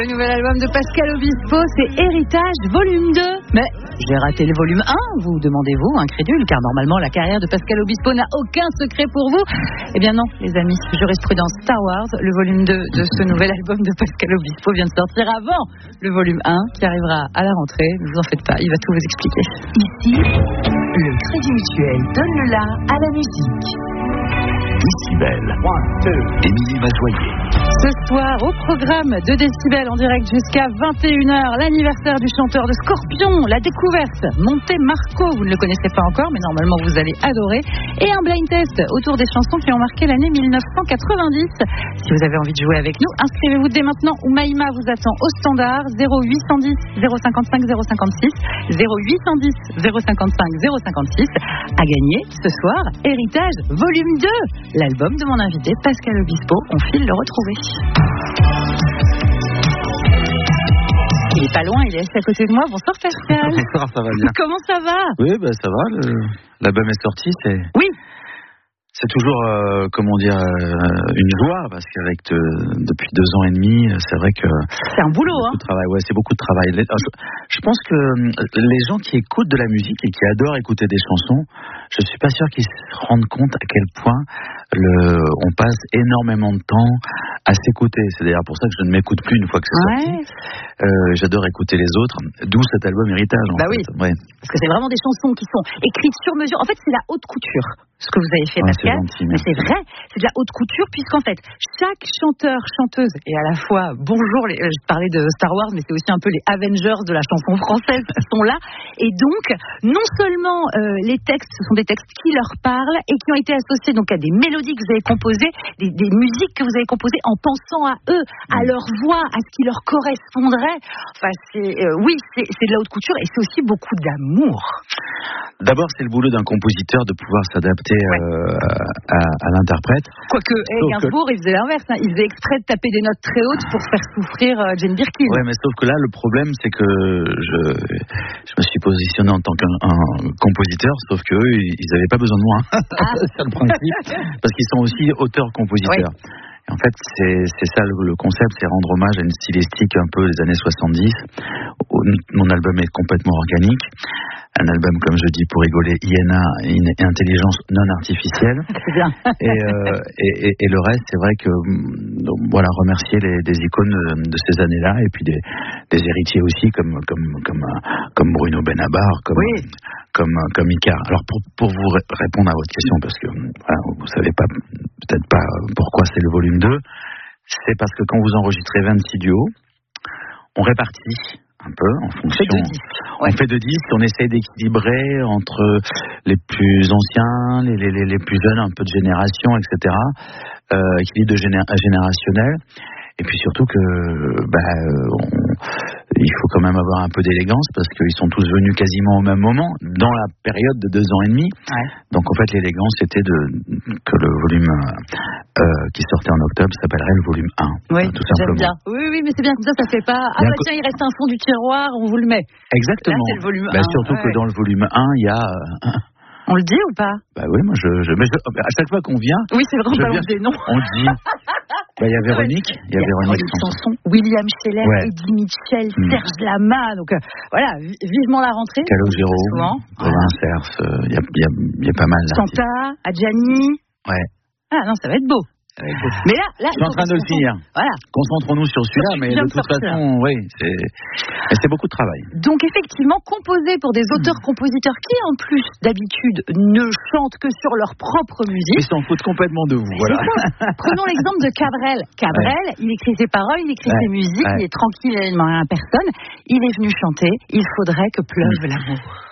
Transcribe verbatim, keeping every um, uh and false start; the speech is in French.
Le nouvel album de Pascal Obispo, c'est Héritage Volume deux. Mais j'ai raté le volume un, vous demandez-vous, incrédule, car normalement la carrière de Pascal Obispo n'a aucun secret pour vous. Eh bien non, les amis, jurisprudence Star Wars, le volume deux de ce nouvel album de Pascal Obispo vient de sortir avant le volume un, qui arrivera à la rentrée. Ne vous en faites pas, il va tout vous expliquer. Ici, le Crédit Mutuel donne le la à la musique. Décibel. Émilie Mazoyer. Ce soir, au programme de Décibel en direct jusqu'à vingt et une heures, l'anniversaire du chanteur de Scorpions, la découverte, Monte Marco, vous ne le connaissez pas encore, mais normalement vous allez adorer, et un blind test autour des chansons qui ont marqué l'année mille neuf cent quatre-vingt-dix. Si vous avez envie de jouer avec nous, inscrivez-vous dès maintenant, ou Maïma vous attend au standard zéro huit cent dix zéro cinquante-cinq zéro cinquante-six, zéro huit cent dix zéro cinquante-cinq zéro cinquante-six. À gagner ce soir, Héritage Volume deux, l'album de mon invité Pascal Obispo. On file le retrouver. Il est pas loin, il est assis à côté de moi. Bonsoir Pascal. Bonsoir, ça va bien. Comment ça va? Oui, ben ça va. Le... L'album est sorti, c'est. Oui. C'est toujours, euh, comment dire, euh, une joie parce qu'avec te, depuis deux ans et demi, c'est vrai que. C'est un boulot, hein. De travail, ouais, c'est beaucoup de travail. Je, je pense que les gens qui écoutent de la musique et qui adorent écouter des chansons, je suis pas sûr qu'ils se rendent compte à quel point le, on passe énormément de temps à s'écouter. C'est d'ailleurs pour ça que je ne m'écoute plus une fois que c'est ouais. sorti. Euh, j'adore écouter les autres, d'où cet album Héritage. En bah fait. oui. Ouais. Parce que c'est vraiment des chansons qui sont écrites sur mesure. En fait, c'est la haute couture, ce que vous avez fait, ouais, Pascal. C'est gentil, mais c'est vrai, c'est de la haute couture, puisqu'en fait, chaque chanteur, chanteuse, et à la fois, bonjour, les, je parlais de Star Wars, mais c'est aussi un peu les Avengers de la chanson française qui sont là. Et donc, non seulement euh, les textes, ce sont des textes qui leur parlent et qui ont été associés donc à des mélodies que vous avez composées, des, des musiques que vous avez composées en pensant à eux, à leur voix, à ce qui leur correspondrait. Enfin, c'est, euh, oui, c'est, c'est de la haute couture et c'est aussi beaucoup d'amour. D'abord, c'est le boulot d'un compositeur de pouvoir s'adapter ouais. euh, à, à l'interprète. Quoique, hey, Gainsbourg, que... il faisait l'inverse. Hein. Il faisait exprès de taper des notes très hautes pour faire souffrir euh, Jane Birkin. Ouais, mais sauf que là, le problème, c'est que je, je me suis positionné en tant qu'un compositeur, sauf qu'eux, ils n'avaient pas besoin de moi. Ah. C'est le principe. Parce qu'ils sont aussi auteurs-compositeurs. Ouais. En fait, c'est, c'est ça le, le concept, c'est rendre hommage à une stylistique un peu des années soixante-dix. Mon album est complètement organique. Un album, comme je dis pour rigoler, I N A, une intelligence non artificielle. C'est bien. Et, euh, et, et, et le reste, c'est vrai que, donc, voilà, remercier les, des icônes de ces années-là, et puis des, des héritiers aussi, comme, comme, comme, comme Bruno Benabar, comme, oui. comme, comme Icar. Alors, pour, pour vous répondre à votre question, parce que voilà, vous savez pas, peut-être pas pourquoi c'est le volume deux, c'est parce que quand vous enregistrez vingt-six duos, on répartit un peu en fonction. On fait deux disques. Ouais. On fait deux disques, on essaye d'équilibrer entre les plus anciens, les, les, les plus jeunes, un peu de génération, et cetera. Euh, équilibre de géné- générationnel. Et puis surtout que bah, on, il faut quand même avoir un peu d'élégance parce qu'ils sont tous venus quasiment au même moment, dans la période de deux ans et demi. Ouais. Donc en fait l'élégance c'était de, que le volume euh, qui sortait en octobre s'appellerait le volume un. Oui, tout simplement. J'aime bien. Oui, oui, mais c'est bien comme ça, ça fait pas. Ah bah tiens, il reste un fond du tiroir, on vous le met. Exactement. Là, c'est le volume bah, un. Surtout ouais. que dans le volume un, il y a. Euh, On le dit ou pas? Bah oui, moi je, je, mais je, à chaque fois qu'on vient, oui c'est vrai, on viens, des noms. On dit, bah il y a Véronique, il y a, y a Véronique Sanson, William Scheller, ouais. Eddie Mitchell, mmh. Serge Lama, donc euh, voilà, vivement la rentrée. Calogero, Robin Cerf, il y a, y, a, y a pas mal d'artistes. Santa, Adjani. Ouais. Ah non, ça va être beau. Mais là, là, je suis en train de le finir. Voilà. Concentrons-nous sur celui-là, mais de toute façon, oui, c'est, mais c'est beaucoup de travail. Donc effectivement, composé pour des auteurs-compositeurs qui, en plus d'habitude, ne chantent que sur leur propre musique. Ils s'en foutent complètement de vous. Voilà. Prenons l'exemple de Cabrel. Cabrel, ouais. il écrit ses paroles, il écrit ouais. ses musiques, ouais. il est tranquille, il n'a rien à personne. Il est venu chanter. Il faudrait que pleuve l'amour.